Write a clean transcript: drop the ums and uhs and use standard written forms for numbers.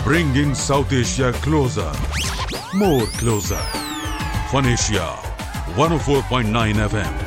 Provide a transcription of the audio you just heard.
bringing South Asia closer, more closer. Fun Asia, 104.9 FM.